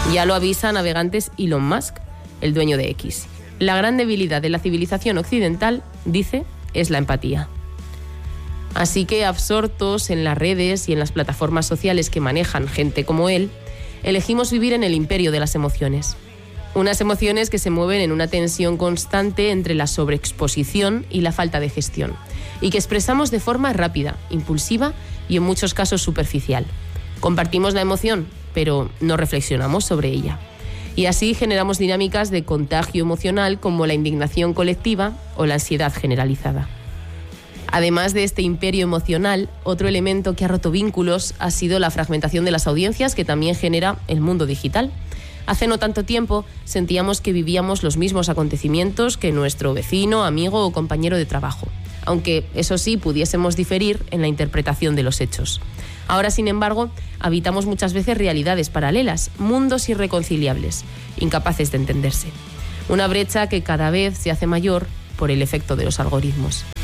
Ya lo avisa navegantes Elon Musk, el dueño de X. La gran debilidad de la civilización occidental, dice, es la empatía. Así que, absortos en las redes y en las plataformas sociales que manejan gente como él, elegimos vivir en el imperio de las emociones. Unas emociones que se mueven en una tensión constante entre la sobreexposición y la falta de gestión, y que expresamos de forma rápida, impulsiva y en muchos casos superficial. Compartimos la emoción, pero no reflexionamos sobre ella. Y así generamos dinámicas de contagio emocional como la indignación colectiva o la ansiedad generalizada. Además de este imperio emocional, otro elemento que ha roto vínculos ha sido la fragmentación de las audiencias que también genera el mundo digital. Hace no tanto tiempo sentíamos que vivíamos los mismos acontecimientos que nuestro vecino, amigo o compañero de trabajo, aunque eso sí pudiésemos diferir en la interpretación de los hechos. Ahora, sin embargo, habitamos muchas veces realidades paralelas, mundos irreconciliables, incapaces de entenderse. Una brecha que cada vez se hace mayor por el efecto de los algoritmos.